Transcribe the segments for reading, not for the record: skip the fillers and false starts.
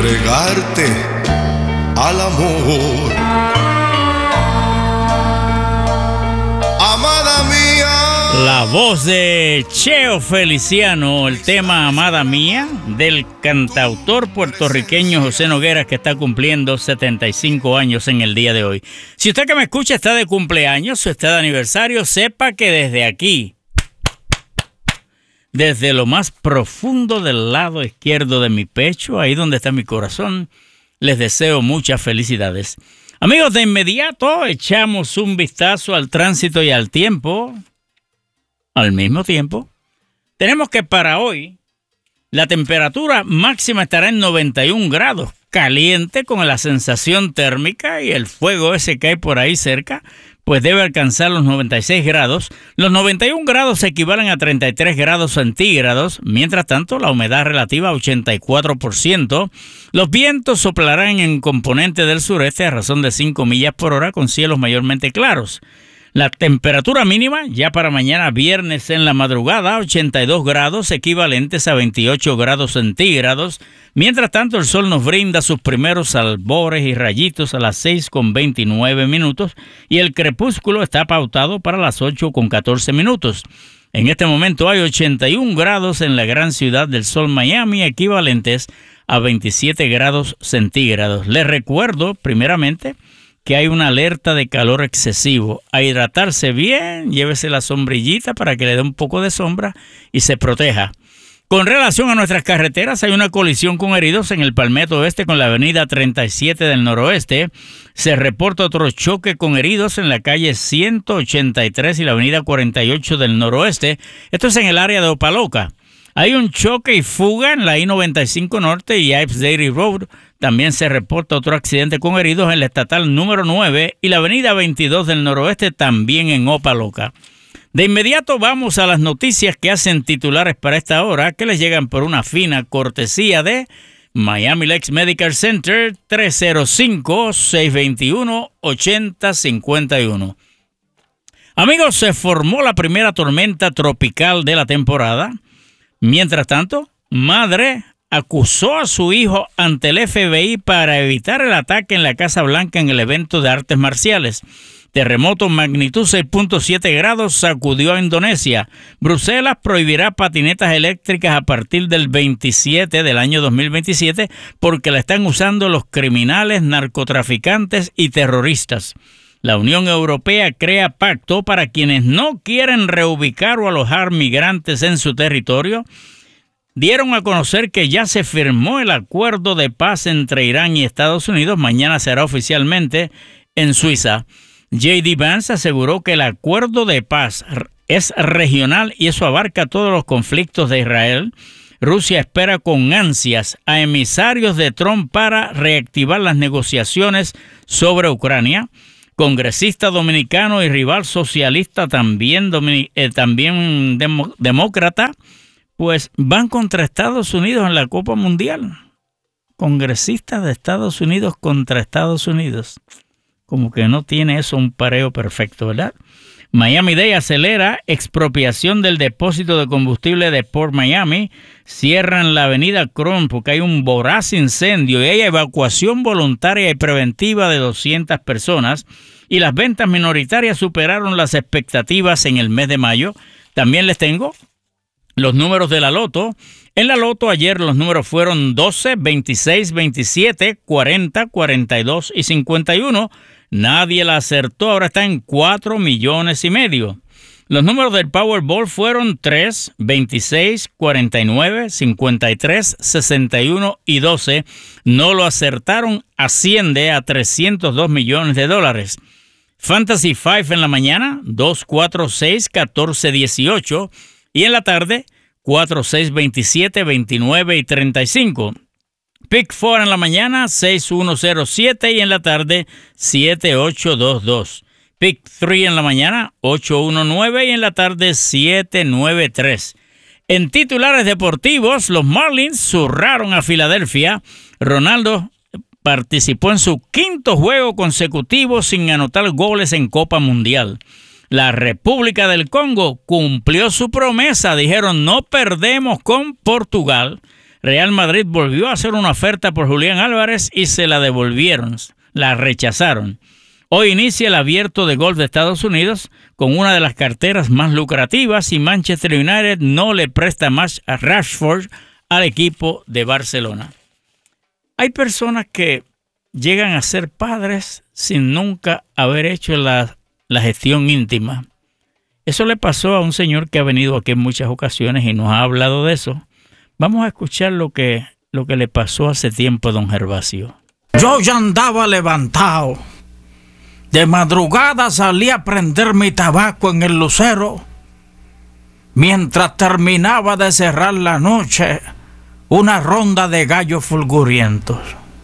entregarte al amor. Amada mía. La voz de Cheo Feliciano, el tema Amada Mía, del cantautor puertorriqueño José Nogueras, que está cumpliendo 75 años en el día de hoy. Si usted que me escucha está de cumpleaños o está de aniversario, sepa que desde aquí, desde lo más profundo del lado izquierdo de mi pecho, ahí donde está mi corazón, les deseo muchas felicidades. Amigos, de inmediato echamos un vistazo al tránsito y al tiempo. Al mismo tiempo, tenemos que para hoy la temperatura máxima estará en 91 grados, caliente con la sensación térmica, y el fuego ese que hay por ahí cerca, pues debe alcanzar los 96 grados. Los 91 grados equivalen a 33 grados centígrados. Mientras tanto, la humedad relativa a 84%. Los vientos soplarán en componente del sureste a razón de 5 millas por hora con cielos mayormente claros. La temperatura mínima ya para mañana viernes en la madrugada, 82 grados, equivalentes a 28 grados centígrados. Mientras tanto, el sol nos brinda sus primeros albores y rayitos a las 6:29 y el crepúsculo está pautado para las 8:14. En este momento hay 81 grados en la gran ciudad del sol Miami, equivalentes a 27 grados centígrados. Les recuerdo, primeramente, que hay una alerta de calor excesivo. A hidratarse bien, llévese la sombrillita para que le dé un poco de sombra y se proteja. Con relación a nuestras carreteras, hay una colisión con heridos en el Palmetto Oeste con la avenida 37 del Noroeste. Se reporta otro choque con heridos en la calle 183 y la avenida 48 del Noroeste. Esto es en el área de Opa-locka. Hay un choque y fuga en la I-95 Norte y Ives Dairy Road. También se reporta otro accidente con heridos en la estatal número 9 y la avenida 22 del Noroeste, también en Opa-locka. De inmediato vamos a las noticias que hacen titulares para esta hora, que les llegan por una fina cortesía de Miami Lakes Medical Center, 305-621-8051. Amigos, se formó la primera tormenta tropical de la temporada. Mientras tanto, madre acusó a su hijo ante el FBI para evitar el ataque en la Casa Blanca en el evento de artes marciales. Terremoto magnitud 6.7 grados sacudió a Indonesia. Bruselas prohibirá patinetas eléctricas a partir del 27 del año 2027 porque la están usando los criminales, narcotraficantes y terroristas. La Unión Europea crea pacto para quienes no quieren reubicar o alojar migrantes en su territorio. Dieron a conocer que ya se firmó el acuerdo de paz entre Irán y Estados Unidos. Mañana será oficialmente en Suiza. J.D. Vance aseguró que el acuerdo de paz es regional y eso abarca todos los conflictos de Israel. Rusia espera con ansias a emisarios de Trump para reactivar las negociaciones sobre Ucrania. Congresista dominicano y rival socialista también demócrata, pues van contra Estados Unidos en la Copa Mundial. Congresistas de Estados Unidos contra Estados Unidos. Como que no tiene eso un pareo perfecto, ¿verdad? Miami-Dade acelera expropiación del depósito de combustible de Port Miami. Cierran la avenida Cron porque hay un voraz incendio y hay evacuación voluntaria y preventiva de 200 personas. Y las ventas minoritarias superaron las expectativas en el mes de mayo. También les tengo los números de la Loto. En la Loto ayer los números fueron 12, 26, 27, 40, 42 y 51. Nadie la acertó, ahora está en 4,5 millones. Los números del Powerball fueron 3, 26, 49, 53, 61 y 12. No lo acertaron, asciende a $302 millones. Fantasy 5 en la mañana, 2, 4, 6, 14, 18. Y en la tarde, 4, 6, 27, 29 y 35. Pick 4 en la mañana, 6107 y en la tarde, 7822. Pick 3 en la mañana, 819 y en la tarde, 793. En titulares deportivos, los Marlins zurraron a Filadelfia. Ronaldo participó en su 5º juego consecutivo sin anotar goles en Copa Mundial. La República del Congo cumplió su promesa. Dijeron, no perdemos con Portugal. Real Madrid volvió a hacer una oferta por Julián Álvarez y se la devolvieron, la rechazaron. Hoy inicia el Abierto de Golf de Estados Unidos con una de las carteras más lucrativas y Manchester United no le presta más a Rashford al equipo de Barcelona. Hay personas que llegan a ser padres sin nunca haber hecho la gestión íntima. Eso le pasó a un señor que ha venido aquí en muchas ocasiones y nos ha hablado de eso. Vamos a escuchar lo que le pasó hace tiempo a don Gervasio. Yo ya andaba levantado. De madrugada salí a prender mi tabaco en el lucero. Mientras terminaba de cerrar la noche, una ronda de gallos fulgurientos.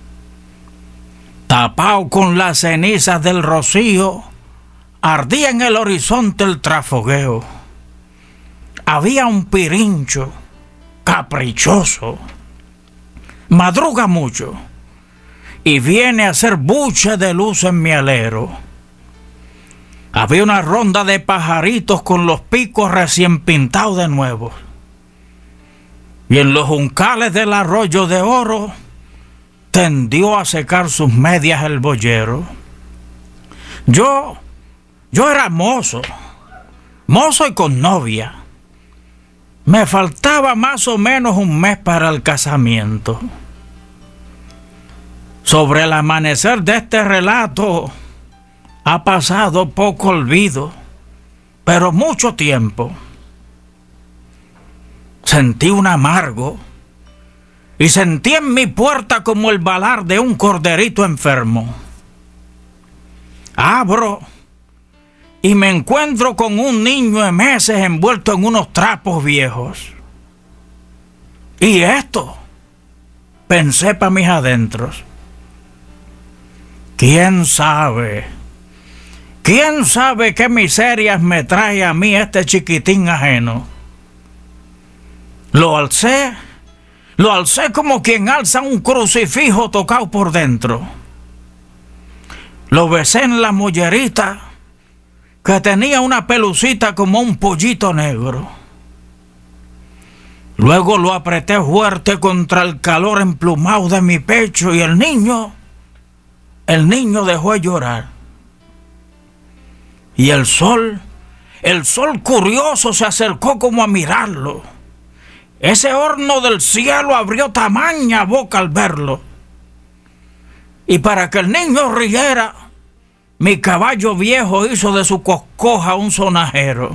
Tapado con las cenizas del rocío, ardía en el horizonte el trafogueo. Había un pirincho caprichoso, madruga mucho y viene a hacer buche de luz en mi alero. Había una ronda de pajaritos con los picos recién pintados de nuevo. Y en los juncales del arroyo de oro tendió a secar sus medias el boyero. Yo era mozo y con novia. Me faltaba más o menos un mes para el casamiento. Sobre el amanecer de este relato ha pasado poco olvido, pero mucho tiempo. Sentí un amargo y sentí en mi puerta como el balar de un corderito enfermo. Abro y me encuentro con un niño de meses envuelto en unos trapos viejos. ¿Y esto? Pensé para mis adentros. ¿Quién sabe? ¿Quién sabe qué miserias me trae a mí este chiquitín ajeno? Lo alcé como quien alza un crucifijo tocado por dentro. Lo besé en la mollerita, que tenía una pelucita como un pollito negro. Luego lo apreté fuerte contra el calor emplumado de mi pecho y el niño dejó de llorar. Y el sol curioso se acercó como a mirarlo. Ese horno del cielo abrió tamaña boca al verlo. Y para que el niño riera, mi caballo viejo hizo de su coscoja un sonajero.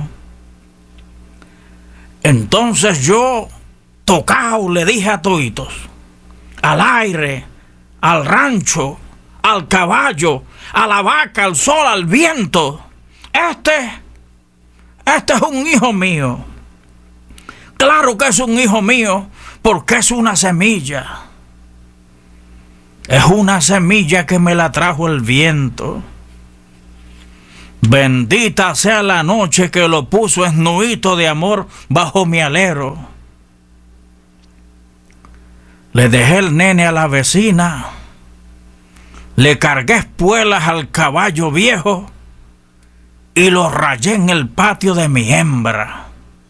Entonces yo, tocao, le dije a toitos, al aire, al rancho, al caballo, a la vaca, al sol, al viento. Este es un hijo mío. Claro que es un hijo mío, porque es una semilla. Es una semilla que me la trajo el viento. Bendita sea la noche que lo puso esnuito de amor bajo mi alero. Le dejé el nene a la vecina. Le cargué espuelas al caballo viejo y lo rayé en el patio de mi hembra.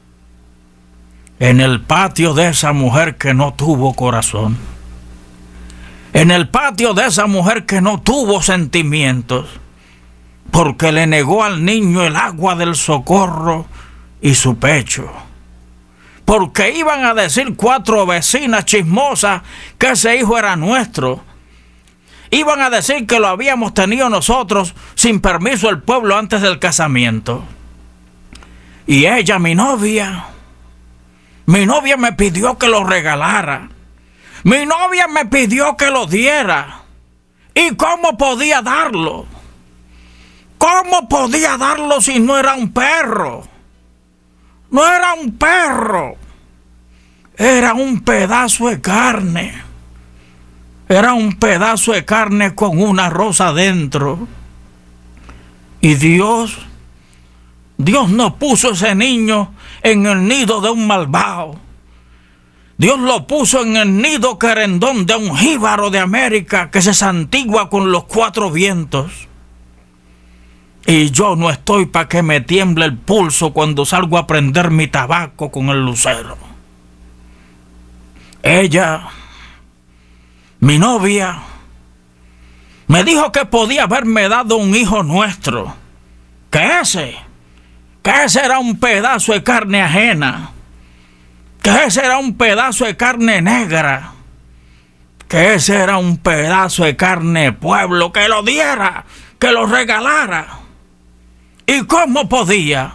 En el patio de esa mujer que no tuvo corazón. En el patio de esa mujer que no tuvo sentimientos, porque le negó al niño el agua del socorro y su pecho. Porque iban a decir 4 vecinas chismosas que ese hijo era nuestro. Iban a decir que lo habíamos tenido nosotros sin permiso del pueblo antes del casamiento. Y ella, mi novia me pidió que lo regalara. Mi novia me pidió que lo diera. ¿Y cómo podía darlo? ¿Cómo podía darlo si no era un perro? No era un perro. Era un pedazo de carne. Era un pedazo de carne con una rosa dentro. Y Dios no puso ese niño en el nido de un malvado. Dios lo puso en el nido querendón de un jíbaro de América que se santigua con los 4 vientos. Y yo no estoy para que me tiemble el pulso cuando salgo a prender mi tabaco con el lucero. ella, mi novia, me dijo que podía haberme dado un hijo nuestro, que ese era un pedazo de carne ajena, que ese era un pedazo de carne negra, que ese era un pedazo de carne de pueblo, que lo diera, que lo regalara. ¿Y cómo podía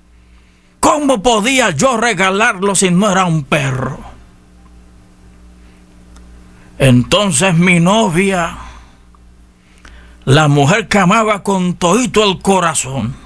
yo regalarlo si no era un perro? Entonces mi novia, la mujer que amaba con todito el corazón,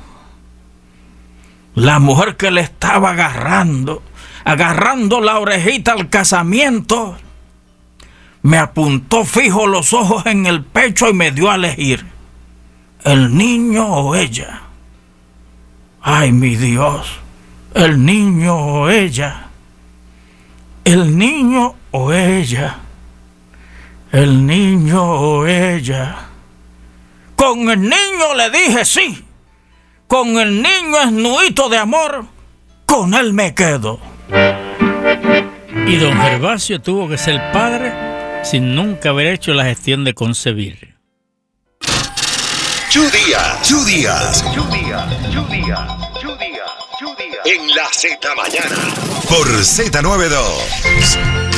la mujer que le estaba agarrando la orejita al casamiento, me apuntó fijo los ojos en el pecho y me dio a elegir, el niño o ella. Ay, mi Dios, el niño o ella, el niño o ella, el niño o ella. Con el niño le dije sí, con el niño esnuito de amor, con él me quedo. Y don Gervasio tuvo que ser padre sin nunca haber hecho la gestión de concebir. Díaz. En la Z Mañana. Por Z92.